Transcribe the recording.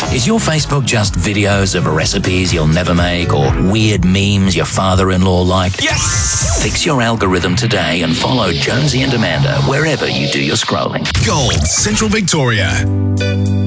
Is your Facebook just videos of recipes you'll never make or weird memes your father-in-law like? Yes! Fix your algorithm today and follow Jonesy and Amanda wherever you do your scrolling. Gold, Central Victoria.